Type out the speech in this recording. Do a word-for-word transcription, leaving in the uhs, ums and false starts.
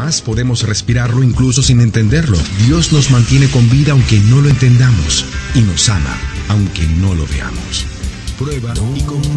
Además, podemos respirarlo incluso sin entenderlo. Dios nos mantiene con vida aunque no lo entendamos y nos ama aunque no lo veamos. Prueba y comprueba.